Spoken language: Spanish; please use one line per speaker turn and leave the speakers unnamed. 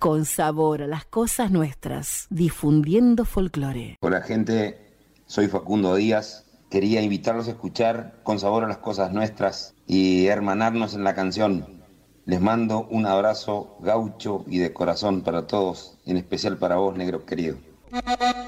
con sabor a las cosas nuestras, difundiendo folclore.
Hola gente, soy Facundo Díaz. Quería invitarlos a escuchar Con Sabor a las Cosas Nuestras y hermanarnos en la canción. Les mando un abrazo gaucho y de corazón para todos, en especial para vos, negro querido.